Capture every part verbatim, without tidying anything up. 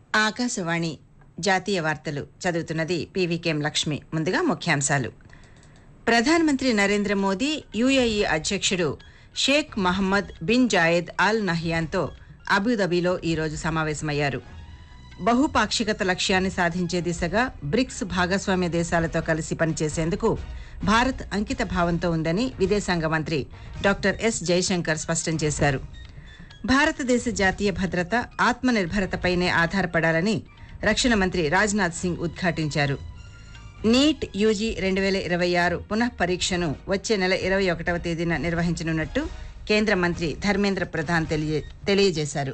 ఆకాశవాణి జాతీయ వార్తలు చదువుతున్నది పీవీకేఎం లక్ష్మి. ముందుగా ముఖ్యాంశాలు. ప్రధానమంత్రి నరేంద్ర మోదీ యూఏఈ అధ్యక్షుడు షేక్ మహమ్మద్ బిన్ జాయెద్ అల్ నహ్యాన్తో అబుదాబిలో ఈరోజు సమావేశమయ్యారు. బహుపాక్షికత లక్ష్యాన్ని సాధించే దిశగా బ్రిక్స్ భాగస్వామ్య దేశాలతో కలిసి పనిచేసేందుకు భారత్ అంకిత భావంతో ఉందని విదేశాంగ మంత్రి డాక్టర్ ఎస్ జైశంకర్ స్పష్టం చేశారు. భారతదేశ జాతీయ భద్రత ఆత్మనిర్భరతపైనే ఆధారపడాలని రక్షణ మంత్రి రాజ్నాథ్ సింగ్ ఉద్ఘాటించారు. నీట్ యూజీ రెండు వేల ఇరవై ఆరు పునః పరీక్షను వచ్చే నెల ఇరవై ఒకటవ తేదీన నిర్వహించనున్నట్టు కేంద్ర మంత్రి ధర్మేంద్ర ప్రధాన్ తెలియ తెలియజేశారు.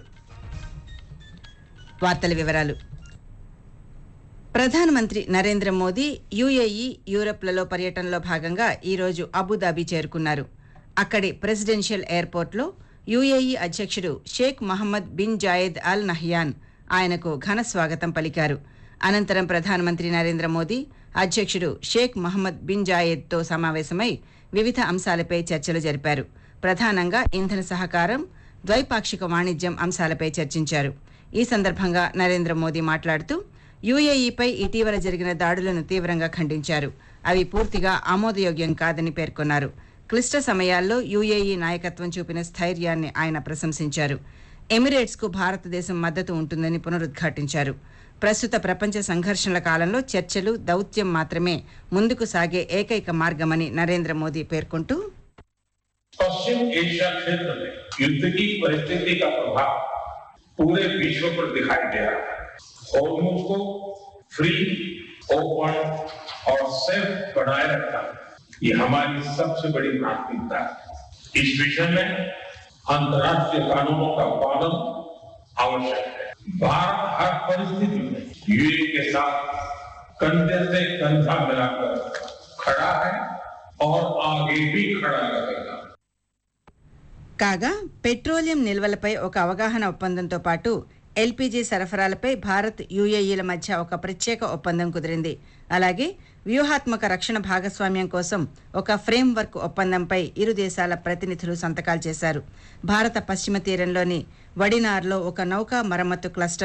వార్తల వివరాలు. ప్రధానమంత్రి నరేంద్ర మోదీ యూఏఈ, యూరప్లలో పర్యటనలో భాగంగా ఈరోజు అబుదాబి చేరుకున్నారు. అక్కడి ప్రెసిడెన్షియల్ ఎయిర్పోర్ట్లో యూఏఈ అధ్యక్షుడు Sheikh Mohammed bin Zayed Al Nahyan ఆయనకు ఘన స్వాగతం పలికారు. అనంతరం ప్రధానమంత్రి నరేంద్ర మోదీ అధ్యక్షుడు షేక్ మహమ్మద్ బిన్ జాయెద్తో సమావేశమై వివిధ అంశాలపై చర్చలు జరిపారు. ప్రధానంగా ఇంధన సహకారం, ద్వైపాక్షిక వాణిజ్యం అంశాలపై చర్చించారు. ఈ సందర్భంగా నరేంద్ర మోదీ మాట్లాడుతూ యూఏఈపై ఇటీవల జరిగిన దాడులను తీవ్రంగా ఖండించారు. అవి పూర్తిగా ఆమోదయోగ్యం కాదని పేర్కొన్నారు. క్లిష్ట సమయాల్లో యూఏఈ నాయకత్వం చూపిన స్థైర్యాన్ని ఆయన ప్రశంసించారు. ఎమిరేట్స్ కు భారతదేశం మద్దతు ఉంటుందని పునరుద్ఘాటించారు. ప్రస్తుత ప్రపంచ సంఘర్షణల కాలంలో చర్చలు, దౌత్యం మాత్రమే ముందుకు సాగే ఏకైక మార్గమని నరేంద్ర మోదీ పేర్కొంటూ पश्चिम एशिया क्षेत्र में युद्ध की परिस्थिति का प्रभाव पूरे विश्व पर दिखाई दे रहा है। हॉर्मुज़ को फ्री, ओपन और सेफ बनाए रखना ये हमारी सबसे बड़ी प्राथमिकता है। इस विषय में अंतर्राष्ट्रीय कानूनों का पालन आवश्यक है। भारत हर परिस्थिति में यूएई के साथ कंधे से कंधा मिलाकर खड़ा है और आगे भी खड़ा रहेगा. కాగా పెట్రోలియం నిల్వలపై ఒక అవగాహన ఒప్పందంతో పాటు ఎల్పీజీ సరఫరాలపై భారత్, యూఏఈల మధ్య ఒక ప్రత్యేక ఒప్పందం కుదిరింది. అలాగే వ్యూహాత్మక రక్షణ భాగస్వామ్యం కోసం ఒక ఫ్రేమ్వర్క్ ఒప్పందంపై ఇరు దేశాల ప్రతినిధులు సంతకాలు చేశారు. భారత పశ్చిమ తీరంలోని వడినార్లో ఒక నౌకా మరమ్మతు క్లస్టర్